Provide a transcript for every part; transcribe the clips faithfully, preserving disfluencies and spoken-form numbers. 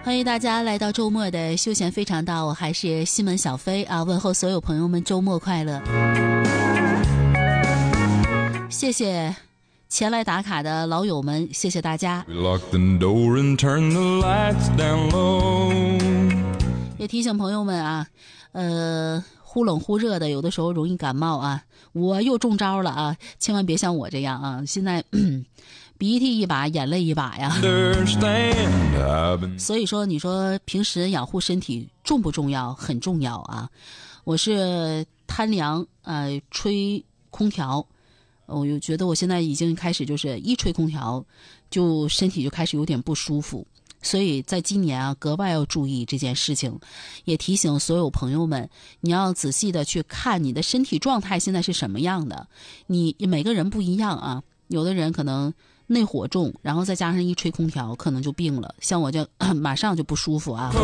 欢迎大家来到周末的休闲非常道，我还是西门小飞啊，问候所有朋友们周末快乐。谢谢前来打卡的老友们，谢谢大家。也提醒朋友们啊，呃，忽冷忽热的，有的时候容易感冒啊，我又中招了啊，千万别像我这样啊，现在鼻涕一把眼泪一把呀。所以说你说平时养护身体重不重要？很重要啊。我是贪凉呃吹空调，我又觉得我现在已经开始就是一吹空调就身体就开始有点不舒服，所以在今年啊格外要注意这件事情。也提醒所有朋友们，你要仔细的去看你的身体状态现在是什么样的。你每个人不一样啊，有的人可能内火重，然后再加上一吹空调可能就病了，像我就马上就不舒服啊。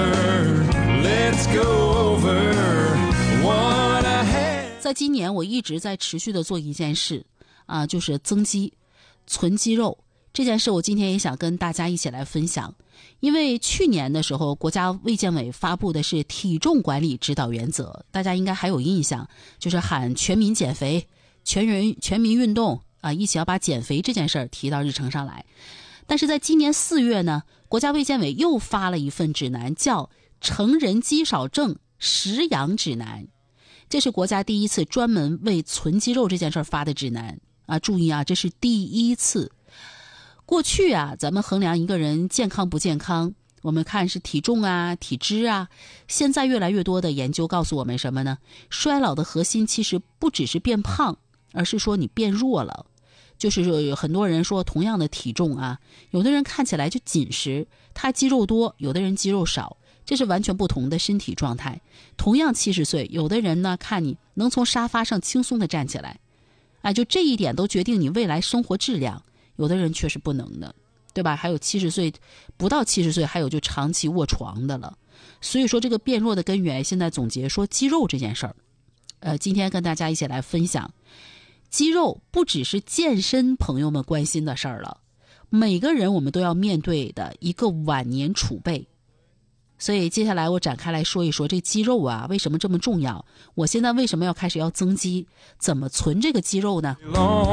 在今年我一直在持续的做一件事啊，就是增肌存肌肉这件事，我今天也想跟大家一起来分享。因为去年的时候国家卫健委发布的是体重管理指导原则，大家应该还有印象，就是喊全民减肥，全人全民运动啊，一起要把减肥这件事儿提到日程上来。但是在今年四月呢，国家卫健委又发了一份指南，叫成人肌少症食养指南。这是国家第一次专门为存肌肉这件事儿发的指南啊！注意啊，这是第一次。过去啊，咱们衡量一个人健康不健康，我们看是体重啊、体脂啊。现在越来越多的研究告诉我们什么呢？衰老的核心其实不只是变胖，而是说你变弱了。就是说有很多人说同样的体重啊，有的人看起来就紧实，他肌肉多，有的人肌肉少，这是完全不同的身体状态。同样七十岁，有的人呢看你能从沙发上轻松的站起来，哎，就这一点都决定你未来生活质量，有的人却是不能的，对吧？还有七十岁不到七十岁还有就长期卧床的了。所以说这个变弱的根源，现在总结说肌肉这件事儿，呃，今天跟大家一起来分享。肌肉不只是健身朋友们关心的事儿了，每个人我们都要面对的一个晚年储备。所以接下来我展开来说一说这肌肉啊为什么这么重要，我现在为什么要开始要增肌，怎么存这个肌肉呢？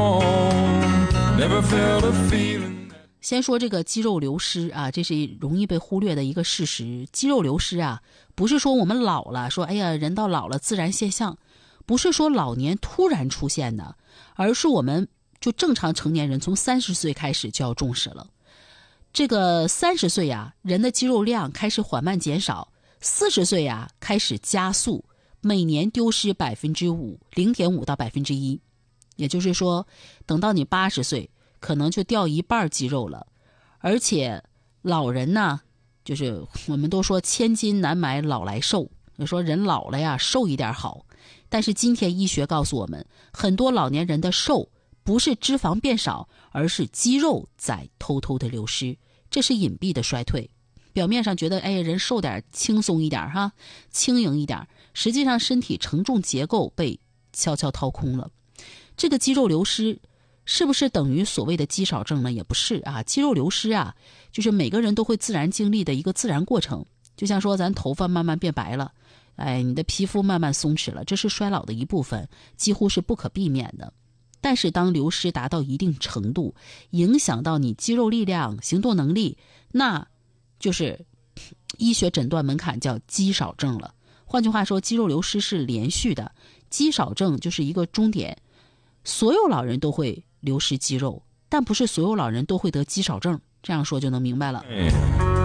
先说这个肌肉流失啊，这是容易被忽略的一个事实。肌肉流失啊，不是说我们老了，说哎呀人到老了自然现象，不是说老年突然出现的，而是我们就正常成年人从三十岁开始就要重视了。这个三十岁啊，人的肌肉量开始缓慢减少，四十岁啊开始加速，每年丢失百分之五，零点五到百分之一，也就是说，等到你八十岁，可能就掉一半肌肉了。而且老人呢，就是我们都说千金难买老来瘦，就说人老了呀，瘦一点好。但是今天医学告诉我们，很多老年人的瘦不是脂肪变少，而是肌肉在偷偷的流失，这是隐蔽的衰退。表面上觉得哎人瘦点轻松一点哈，轻盈一点，实际上身体承重结构被悄悄掏空了。这个肌肉流失是不是等于所谓的肌少症呢？也不是啊，肌肉流失啊，就是每个人都会自然经历的一个自然过程。就像说咱头发慢慢变白了，哎，你的皮肤慢慢松弛了，这是衰老的一部分，几乎是不可避免的。但是当流失达到一定程度，影响到你肌肉力量、行动能力，那就是医学诊断门槛叫肌少症了。换句话说，肌肉流失是连续的，肌少症就是一个终点。所有老人都会流失肌肉，但不是所有老人都会得肌少症，这样说就能明白了。